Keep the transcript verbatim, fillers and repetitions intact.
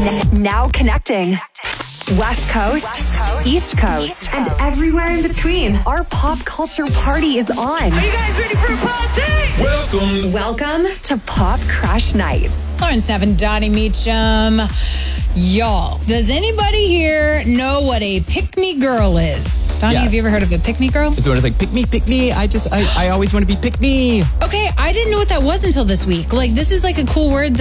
N- now connecting. West Coast, West Coast East, Coast, East Coast, and everywhere in between. Our pop culture party is on. Are you guys ready for a party? Welcome. Welcome to Pop Crush Nights. Lauren Sneff and Donnie Meacham. Y'all, does anybody here know what a pick-me girl is? Donnie, Yeah. have you ever heard of a pick-me girl? It's when it's like, pick me, pick me. I just, I, I always want to be pick me. Okay, I didn't know what that was until this week. Like, this is like a cool word